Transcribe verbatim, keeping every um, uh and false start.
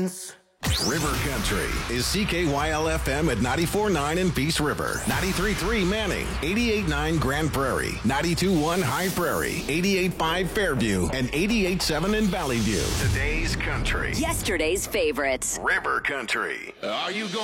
friends. River Country is C K Y L F M at ninety-four point nine in Peace River, ninety-three point three Manning, eighty-eight point nine Grand Prairie, ninety-two point one High Prairie, eighty-eight point five Fairview, and eighty-eight point seven in Valley View. Today's country. Yesterday's favorites. River Country. Are you going?